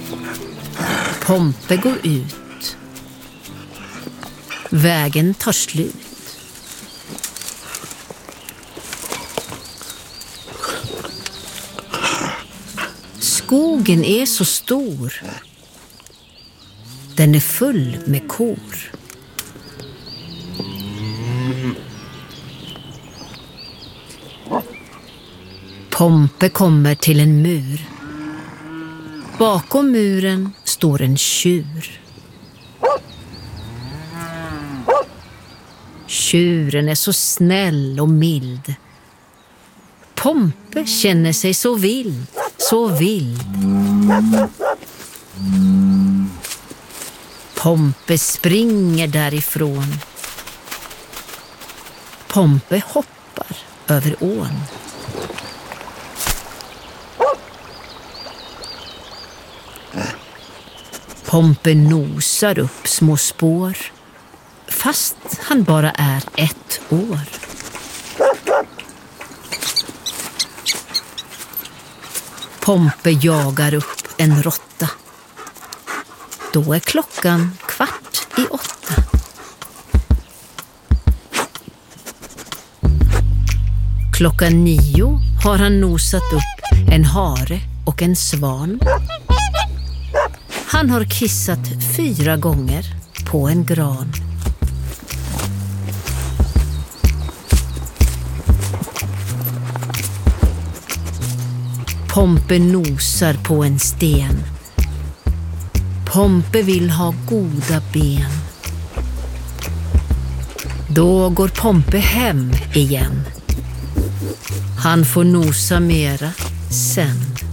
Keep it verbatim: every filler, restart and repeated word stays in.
Pompe går ut. Vägen tar slut. Skogen är så stor. Den är full med kor. Pompe kommer till en mur. Bakom muren står en tjur. Tjuren är så snäll och mild. Pompe känner sig så vild, så vild. Pompe springer därifrån. Pompe hoppar över ån. Pompe nosar upp små spår, fast han bara är ett år. Pompe jagar upp en råtta. Då är klockan kvart i åtta. Klockan nio har han nosat upp en hare och en svan. Han har kissat fyra gånger på en gran. Pompe nosar på en sten. Pompe vill ha goda ben. Då går Pompe hem igen. Han får nosa mera sen.